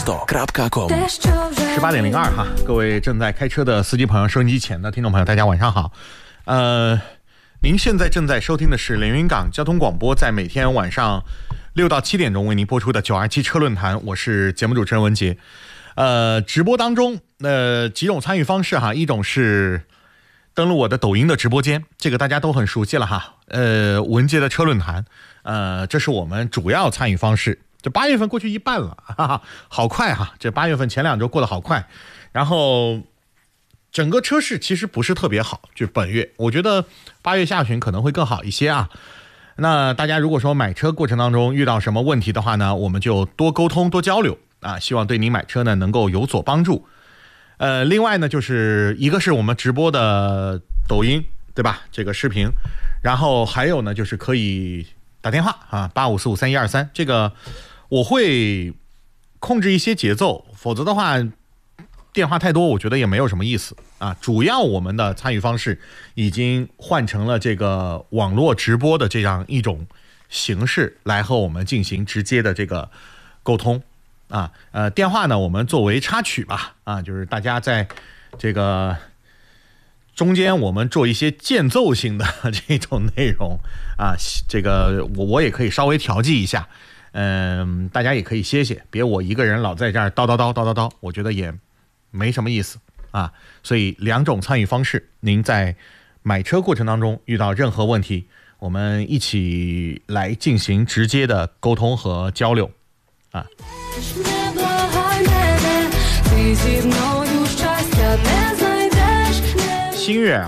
18:02哈，各位正在开车的司机朋友、收音机前的听众朋友，大家晚上好。您现在正在收听的是连云港交通广播，在每天晚上6到7点钟为您播出的927车论坛，我是节目主持人文杰。直播当中几种参与方式哈，一种是登录我的抖音的直播间，这个大家都很熟悉了哈。文杰的车论坛，这是我们主要参与方式。这8月份过去一半了，哈哈，好快哈！这8月份前2周过得好快，然后整个车市其实不是特别好，就是本月，我觉得8月下旬可能会更好一些啊。那大家如果说买车过程当中遇到什么问题的话呢，我们就多沟通多交流啊，希望对您买车呢能够有所帮助。另外呢，就是一个是我们直播的抖音，对吧？这个视频，然后还有呢就是可以打电话啊，85453123，这个我会控制一些节奏，否则的话电话太多我觉得也没有什么意思啊。主要我们的参与方式已经换成了这个网络直播的这样一种形式来和我们进行直接的这个沟通啊。电话呢我们作为插曲吧啊，就是大家在这个中间我们做一些间奏性的这种内容啊，这个我也可以稍微调剂一下。大家也可以歇歇，别我一个人老在这儿叨叨叨叨叨叨，我觉得也没什么意思啊。所以2种参与方式，您在买车过程当中遇到任何问题，我们一起来进行直接的沟通和交流啊。星越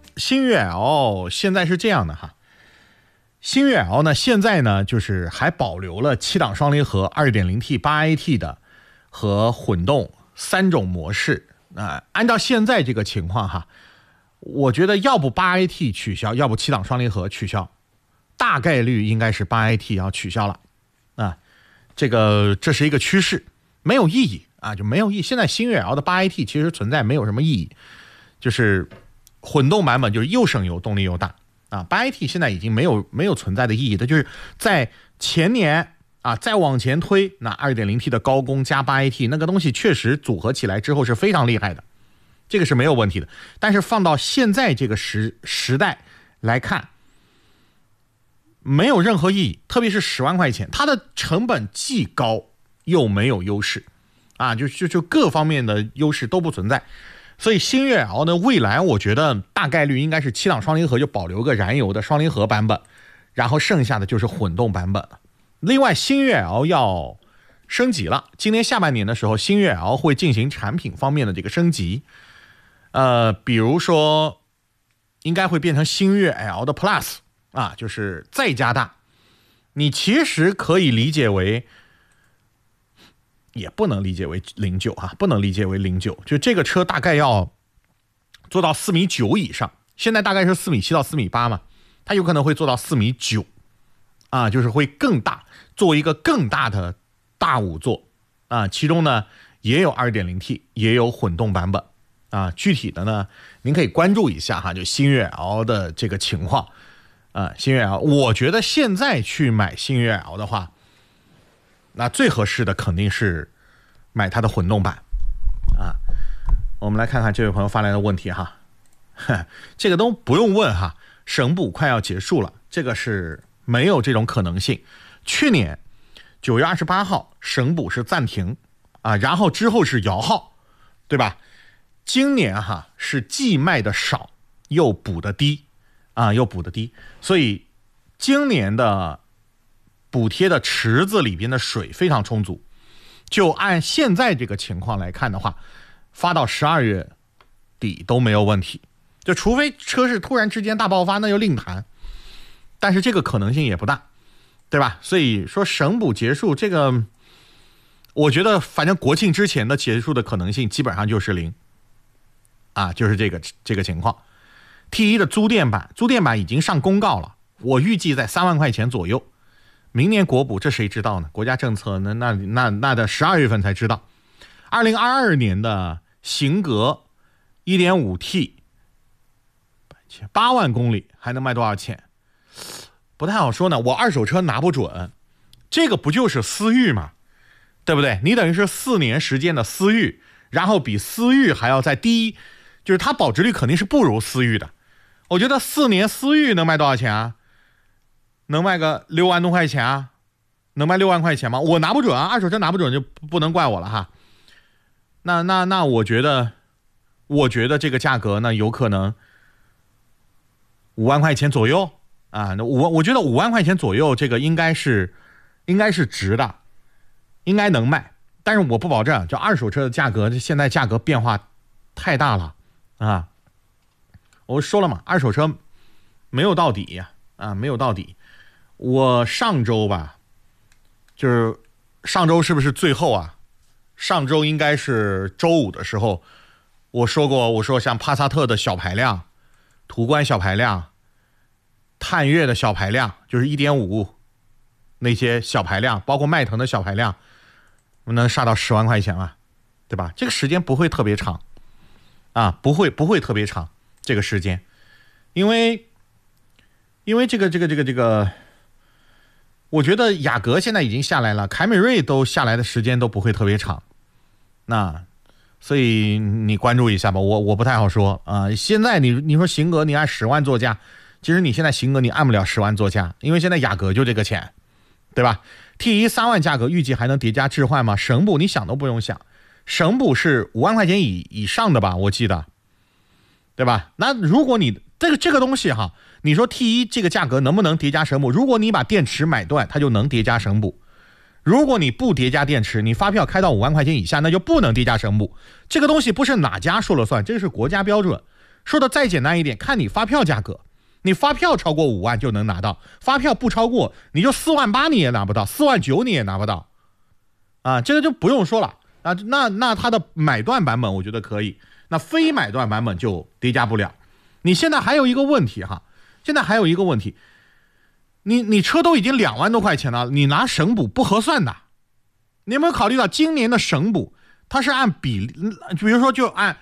L 现在是这样的哈。星越 L 呢，现在呢就是还保留了7档双离合、2.0T、8AT 的和混动3种模式。按照现在这个情况哈，我觉得要不 8AT 取消，要不7档双离合取消，大概率应该是 8AT 要取消了啊。这是一个趋势，没有意义啊，就没有意义。现在星越 L 的 8AT 其实存在没有什么意义，就是混动版本就是又省油，动力又大。8AT 现在已经没有存在的意义的，就是在前年啊，再往前推，那 2.0T 的高功加 8AT 那个东西确实组合起来之后是非常厉害的，这个是没有问题的。但是放到现在这个时代来看，没有任何意义，特别是10万块钱，它的成本既高又没有优势啊，就各方面的优势都不存在。所以星越 L 呢，未来我觉得大概率应该是7档双离合，就保留个燃油的双离合版本，然后剩下的就是混动版本了。另外星越 L 要升级了，今年下半年的时候，星越 L 会进行产品方面的这个升级，比如说应该会变成星越 L 的 Plus 啊，就是再加大。你其实可以理解为，也不能理解为09哈，不能理解为09，就这个车大概要做到4.9米以上，现在大概是4.7米到4.8米嘛，它有可能会做到4.9米啊，就是会更大，做一个更大的大5座啊，其中呢也有 2.0T 也有混动版本啊，具体的呢您可以关注一下哈，就星越 L 的这个情况啊。星越 L 我觉得现在去买星越 L 的话，那最合适的肯定是买它的混动版啊。我们来看看这位朋友发来的问题哈，这个都不用问哈，省补快要结束了，这个是没有这种可能性。去年9月28号省补是暂停啊，然后之后是摇号，对吧？今年哈是既卖的少又补的低啊，所以今年的补贴的池子里边的水非常充足，就按现在这个情况来看的话，发到12月底都没有问题，就除非车市突然之间大爆发，那就另谈，但是这个可能性也不大，对吧？所以说省补结束这个，我觉得反正国庆之前的结束的可能性基本上就是0啊，就是这个情况。T1 的租电版已经上公告了，我预计在3万块钱左右。明年国补这谁知道呢？国家政策那的12月份才知道。2022年的型格 1.5T 8万公里还能卖多少钱？不太好说呢，我二手车拿不准。这个不就是思域吗？ 对不对？你等于是4年时间的思域，然后比思域还要再低，就是它保值率肯定是不如思域的。我觉得4年思域能卖多少钱啊？能卖个6万多块钱啊？能卖6万块钱吗？我拿不准啊，二手车拿不准就不能怪我了哈。那我觉得这个价格呢，有可能5万块钱左右啊。我觉得5万块钱左右，这个应该是值的，应该能卖。但是我不保证，这二手车的价格现在价格变化太大了啊。我说了嘛，二手车没有到底啊，没有到底。我上周吧，就是上周是不是最后啊？上周应该是周五的时候，我说像帕萨特的小排量、途观小排量、探岳的小排量，就是 1.5 那些小排量，包括迈腾的小排量，能杀到10万块钱了，对吧？这个时间不会特别长啊，不会特别长这个时间，因为这个，我觉得雅阁现在已经下来了，凯美瑞都下来的时间都不会特别长，那所以你关注一下吧，我不太好说啊。现在你说型格你按10万作价，其实你现在型格你按不了10万作价，因为现在雅阁就这个钱，对吧？ T1 3万价格预计还能叠加置换吗？省补你想都不用想，省补是5万块钱以上的吧，我记得，对吧？那如果你这个东西哈，你说 T1 这个价格能不能叠加省补？如果你把电池买断，它就能叠加省补。如果你不叠加电池，你发票开到5万块钱以下，那就不能叠加省补。这个东西不是哪家说了算，这是国家标准。说的再简单一点，看你发票价格，你发票超过5万就能拿到，发票不超过，你就4万8你也拿不到，4万9你也拿不到，啊，这个就不用说了啊。那它的买断版本我觉得可以，那非买断版本就叠加不了。你现在还有一个问题哈，你车都已经2万多块钱了，你拿省补不合算的。你有没有考虑到今年的省补，它是按比例，比如说就按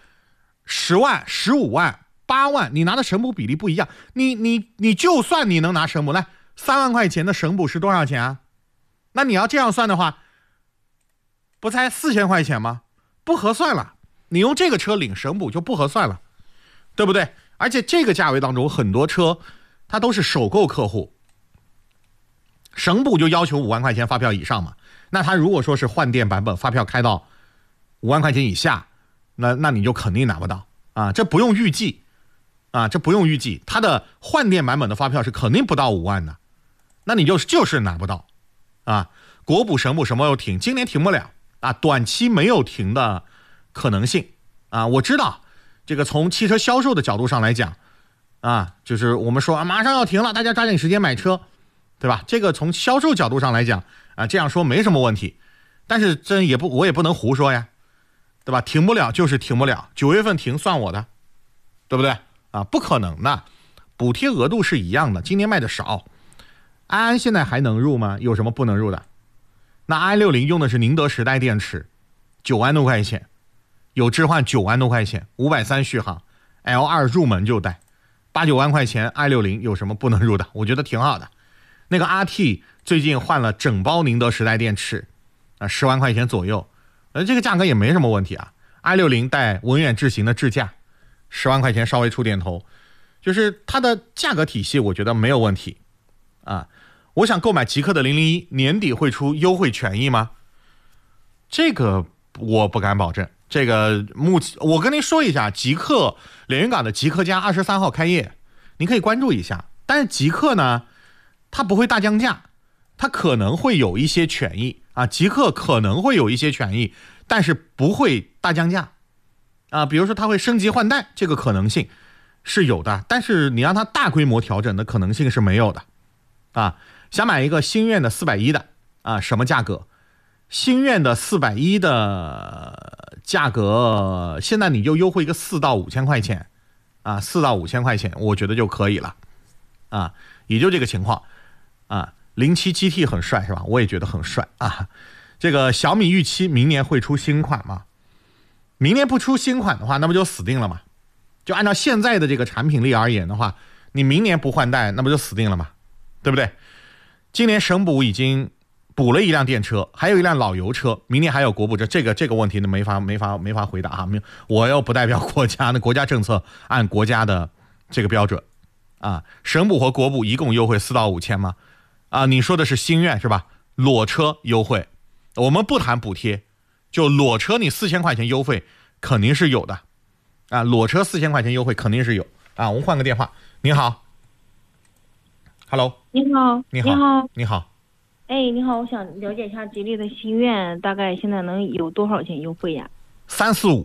10万、15万、8万，你拿的省补比例不一样。你就算你能拿省补，来3万块钱的省补是多少钱啊？那你要这样算的话，不才4000块钱吗？不合算了。你用这个车领省补就不合算了，对不对？而且这个价位当中，很多车它都是首购客户，省补就要求5万块钱发票以上嘛。那他如果说是换电版本，发票开到5万块钱以下，那你就肯定拿不到啊，这不用预计啊，这不用预计，它的换电版本的发票是肯定不到5万的，那你就是拿不到啊。国补省补什么时候停？今年停不了啊，短期没有停的可能性啊。我知道这个从汽车销售的角度上来讲啊，就是我们说啊马上要停了，大家抓紧时间买车，对吧？这个从销售角度上来讲啊，这样说没什么问题，但是我也不能胡说呀，对吧？停不了就是停不了，9月份停算我的，对不对啊？不可能的，补贴额度是一样的，今年卖的少。安现在还能入吗？有什么不能入的？那i60用的是宁德时代电池，9万多块钱，有置换9万多块钱，530续航 ，L2 入门就带，8、9万块钱 i60有什么不能入的？我觉得挺好的。那个 RT 最近换了整包宁德时代电池啊，10万块钱左右，这个价格也没什么问题啊。i60带文远智行的智驾，10万块钱稍微出点头，就是它的价格体系我觉得没有问题啊。我想购买极客的001，年底会出优惠权益吗？这个我不敢保证。这个我跟您说一下，极客连云港的极客家23号开业，您可以关注一下。但是极客呢，它不会大降价，它可能会有一些权益啊，极客可能会有一些权益，但是不会大降价啊。比如说它会升级换代，这个可能性是有的，但是你让它大规模调整的可能性是没有的啊。想买一个星愿的410的啊，什么价格？星愿的410的价格，现在你就优惠一个4到5千块钱啊，4到5千块钱，我觉得就可以了啊，也就这个情况啊。07 GT 很帅是吧？我也觉得很帅啊。这个小米预期明年会出新款吗？明年不出新款的话，那不就死定了吗？就按照现在的这个产品力而言的话，你明年不换代，那不就死定了吗？对不对？今年省补已经补了一辆电车，还有一辆老油车，明年还有国补车，这个问题呢没法回答啊！我又不代表国家，那国家政策按国家的这个标准啊，省补和国补一共优惠4到5千吗？啊，你说的是心愿是吧？裸车优惠，我们不谈补贴，就裸车你4000块钱优惠肯定是有的啊，裸车4000块钱优惠肯定是有啊。我们换个电话，您好 ，Hello， 你好， 你好，你好。 哎，你好，我想了解一下吉利的心愿大概现在能有多少钱优惠呀 ？345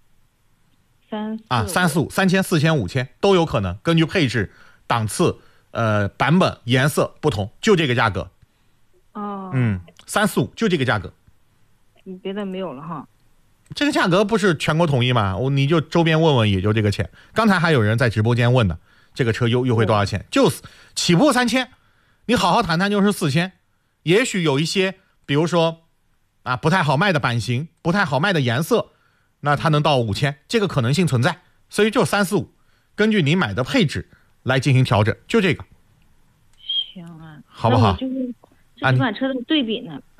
啊，345、3000、4000、5000都有可能，根据配置、档次、版本、颜色不同，就这个价格。 哦 ，345就这个价格， 别的没有了哈。 这个价格不是全国统一吗？你就周边问问，也就这个钱。刚才还有人在直播间问的，这个车优惠多少钱？就是起步3000，你好好谈谈就是4000。也许有一些，比如说啊不太好卖的版型，不太好卖的颜色，那它能到5000，这个可能性存在。所以就345，根据你买的配置来进行调整，就这个。 行啊， 好不好？ 就是这几款车的对比呢？